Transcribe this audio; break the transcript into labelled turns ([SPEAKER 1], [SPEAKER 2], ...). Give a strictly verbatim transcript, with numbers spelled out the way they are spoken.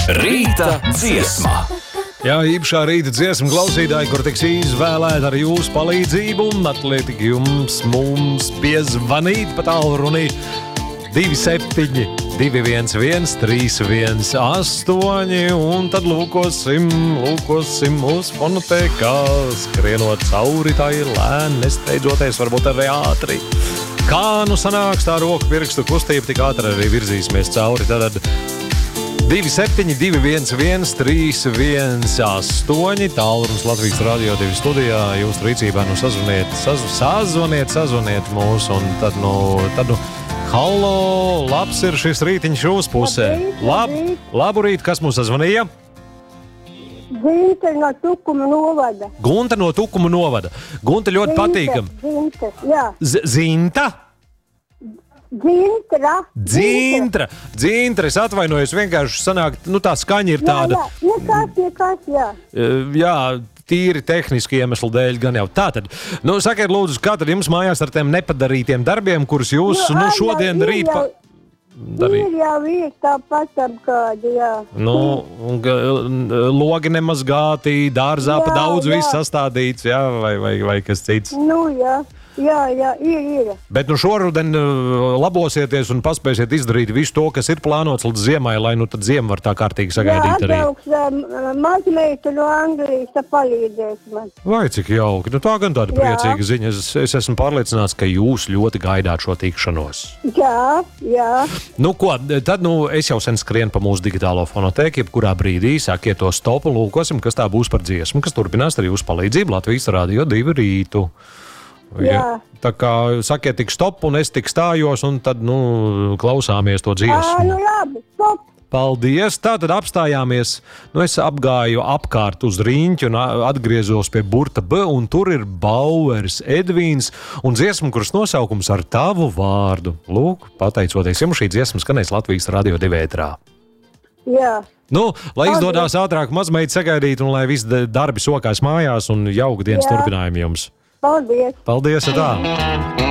[SPEAKER 1] Rīta dziesma.
[SPEAKER 2] Jā, īpašā rīta dziesma klausītāji, kur tiks izvēlēta ar jūsu palīdzību, un atliek jums mums piezvanīt pa tālruni divi septiņi, divi viens viens, trīs viens astoņi, un tad lūkosim, lūkosim mūsu fonotēkā, skrienot cauri tai lēni, nesteidzoties, varbūt arī ātri. Kā nu sanāks tā roku pirkstu kustība, tik ātri arī virzīsimies cauri, tad divi septiņi, divi viens viens, trīs viens astoņi, tālrunis Latvijas Radio divi studijā, jūsu rīcībā, nu sazvaniet, saz, sazvaniet, sazvaniet mūs, un tad, nu, tad, nu, hallo, labs ir šis rītiņš jūsu pusē. Lab, labu rīt, kas mūs sazvanīja?
[SPEAKER 3] Zinta no Tukuma novada.
[SPEAKER 2] Gunta no Tukuma novada. Gunta ļoti
[SPEAKER 3] Zinta,
[SPEAKER 2] patīkam.
[SPEAKER 3] Zinta, jā.
[SPEAKER 2] Z Zinta?
[SPEAKER 3] Dzintra.
[SPEAKER 2] Dzintra. Dzintra, es atvainojos, vienkārši sanāk, nu tā skaņa ir tāda.
[SPEAKER 3] Jā, jā, nekas, nekas, jā.
[SPEAKER 2] Uh, jā, tīri tehniski iemeslu dēļ gan jau. Tātad, nu sakiet lūdzu, kā tad jums mājās ar tiem nepadarītiem darbiem, kurus jūs, nu, nu šodien
[SPEAKER 3] jā,
[SPEAKER 2] rīt...
[SPEAKER 3] jau,
[SPEAKER 2] darīt?
[SPEAKER 3] Ir jau ir tāpat kādi, jā.
[SPEAKER 2] Nu, un, logi nemazgāti, dārzā pa daudz viss sastādīts, jā, vai, vai, vai kas cits.
[SPEAKER 3] Nu, jā. Jā, jā, ir, ir.
[SPEAKER 2] Bet nu šoruden labosieties un paspēsiet izdarīt visu to, kas ir plānots līdz ziemai, lai nu tad ziema var tā kārtīgi sagaidīt arī.
[SPEAKER 3] Jā, atbrauks mazmeita no Anglijas palīdzēs man.
[SPEAKER 2] Vai cik jauki, nu tā gan tāda
[SPEAKER 3] Jā.
[SPEAKER 2] priecīga ziņa. Es, es esmu pārliecināts, ka jūs ļoti gaidāt šo tikšanos.
[SPEAKER 3] Jā, jā.
[SPEAKER 2] Nu ko, tad nu es jau sen skrienu pa mūsu digitālo fonotēku, jebkurā brīdī sakiet to stopu, lūkosim, kas tā būs par dziesmu, kas turpinās ar jūsu palīdzību Latvijas Radio divi rītu. Ja, tā kā sakiet tik stop un es tik stājos un tad, nu, klausāmies to dziesmu.
[SPEAKER 3] Ā, nu labi, stop.
[SPEAKER 2] Paldies! Tā tad apstājāmies. Nu, es apgāju apkārt uz riņķi un atgriezos pie burta B, un tur ir Bauers Edvīns un dziesma, kuras nosaukums ar tavu vārdu. Lūk, pateicoties jums, šī dziesma skanēs Latvijas Radio divi ētrā.
[SPEAKER 3] Jā.
[SPEAKER 2] Nu, lai izdodās ātrāk mazmeiti sagaidīt un lai visi darbi sokās mājās un jauka dienas
[SPEAKER 3] Jā.
[SPEAKER 2] turpinājumu jums.
[SPEAKER 3] Paldies.
[SPEAKER 2] Paldies, tā!